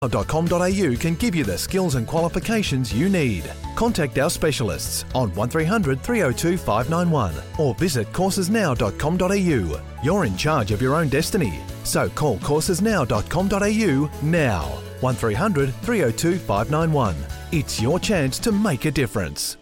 coursesnow.com.au can give you the skills and qualifications you need. Contact our specialists on 1300 302 591 or visit coursesnow.com.au. You're in charge of your own destiny, so call coursesnow.com.au now. 1300 302 591. It's your chance to make a difference.